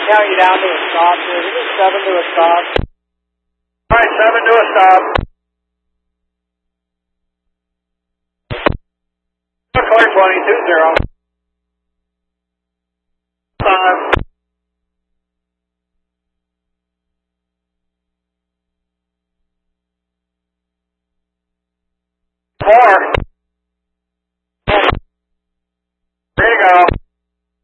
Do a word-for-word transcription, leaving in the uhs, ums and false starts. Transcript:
count you down to a stop here. This is seven to a stop. All right, seven to a stop. Clear twenty, two zero. Five. Four.